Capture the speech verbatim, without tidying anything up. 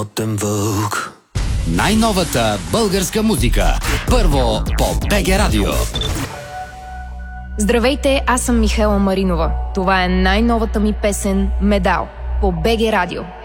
Най-новата българска музика. Първо по БГ Радио. Здравейте, аз съм Михела Маринова. Това е най-новата ми песен «Медал» по БГ Радио.